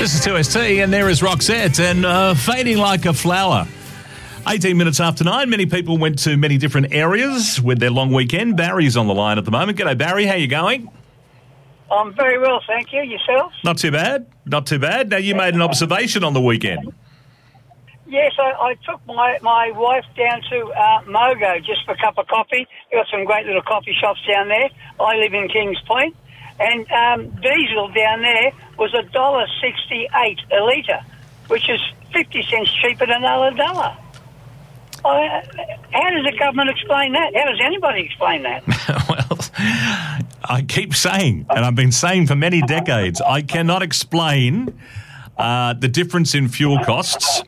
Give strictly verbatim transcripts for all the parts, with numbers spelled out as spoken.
This is two S T, and there is Roxette, and uh, fading like a flower. eighteen minutes after nine, many people went to many different areas with their long weekend. Barry's on the line at the moment. G'day, Barry. How you going? I'm very well, thank you. Yourself? Not too bad. Not too bad. Now, you made an observation on the weekend. Yes, I, I took my, my wife down to uh, Mogo just for a cup of coffee. We've got some great little coffee shops down there. I live in Kings Point. And um, diesel down there was one dollar sixty-eight a litre, which is fifty cents cheaper than another dollar. I, how does the government explain that? How does anybody explain that? Well, I keep saying, and I've been saying for many decades, I cannot explain uh, the difference in fuel costs.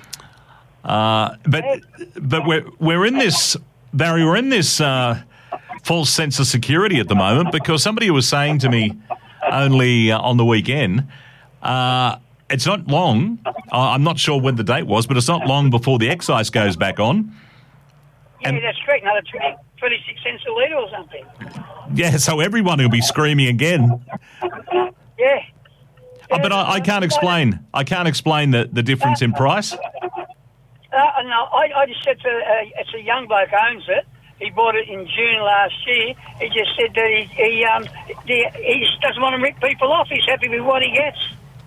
Uh, but but we're we're in this, Barry, we're in this uh, false sense of security at the moment, because somebody was saying to me only uh, on the weekend, uh, it's not long, uh, I'm not sure when the date was, but it's not long before the excise goes back on. Yeah, And, that's correct. Another twenty, twenty-six cents a litre or something. yeah, so everyone will be screaming again. Yeah. Uh, but I, I can't explain. I can't explain the, the difference in price. Uh, no, I, I just said to, uh, it's a young bloke owns it. He bought it in June last year. He just said that he he, um, he, he just doesn't want to rip people off. He's happy with what he gets.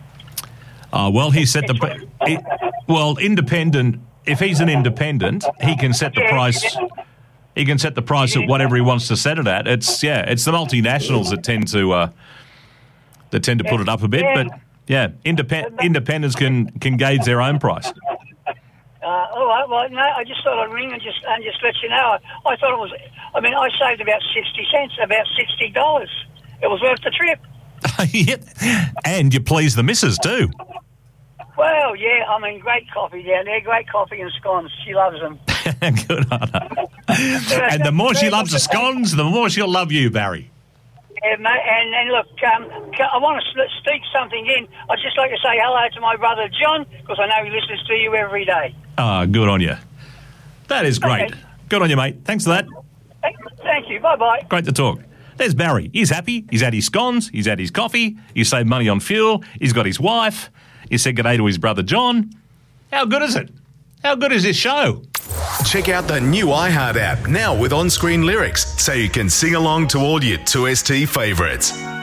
Uh, well, he set the he, well independent. If he's an independent, he can set the price. He can set the price at whatever he wants to set it at. It's yeah, it's the multinationals that tend to uh, that tend to put it up a bit. But yeah, independent independents can can gauge their own price. Uh, all right, well, no, I just thought I'd ring and just and just let you know. I, I thought it was. I mean, I saved about sixty cents, about sixty dollars. It was worth the trip. Yeah. And you please the missus too. Well, yeah, I mean, great coffee down there, great coffee and scones. She loves them. Good on her. And the more she loves the scones, the more she'll love you, Barry. Yeah, mate, and, and look, um, I want to stick something in. I'd just like to say hello to my brother John, because I know he listens to you every day. Ah, oh, good on you. That is great. Okay. Good on you, mate. Thanks for that. Thank, thank you. Bye-bye. Great to talk. There's Barry. He's happy. He's had his scones. He's had his coffee. He's saved money on fuel. He's got his wife. He said good day to his brother John. How good is it? How good is this show? Check out the new iHeart app now with on-screen lyrics, so you can sing along to all your two S T favourites.